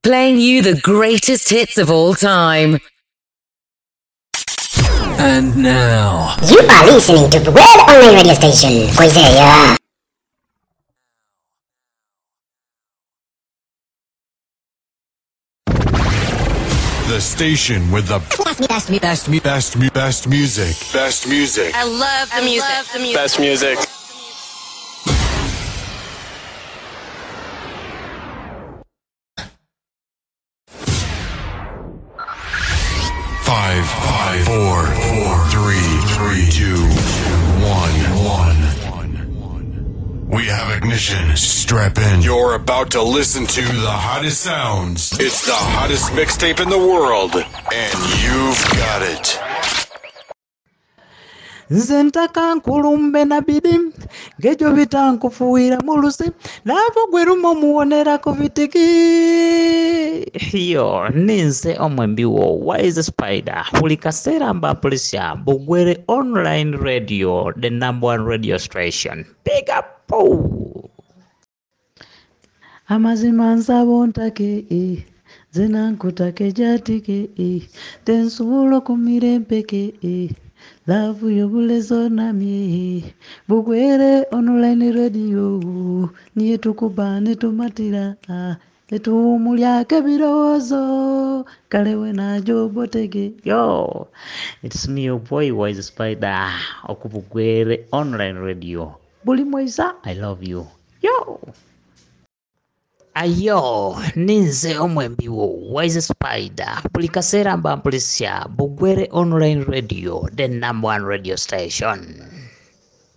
playing you the greatest hits of all time. And now, you are listening to the World Online Radio Station. Koizea. The station with the best music. Best music. I love the music. Best music. Five, four, three, two, one. We have ignition. Strap in. You're about to listen to the hottest sounds. It's the hottest mixtape in the world, and you've got it. Zentaka nkulumbe na bidi gejo bitankufuira mulusi lavo gwerumo muonera kuvitiki yo ninse omwembiwo Wise Spider hulikasera mbapulisia Bugwere Online Radio, the #1 radio station. Big up. Amazima nsabo ntake zinankutake jatike tensulo kumirempeke lavu yobulezo namye Bugwere Online Radio niye tukubane tumatira etumulyake birozo kalewe na jobotege. Yo, it's me, your boy Wise Spider okubugwere Online Radio. Buli Moisa, I love you. Yo, ayo ninze omwembiwo Wise Spider bulikasera mbampulisya Bugwere Online Radio, the #1 radio station.